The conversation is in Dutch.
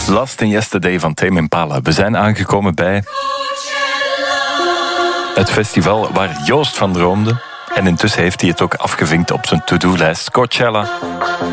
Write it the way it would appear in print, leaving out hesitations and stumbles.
Last in Yesterday van Tame Impala. We zijn aangekomen bij het festival waar Joost van droomde. En intussen heeft hij het ook afgevinkt op zijn to-do-lijst. Coachella.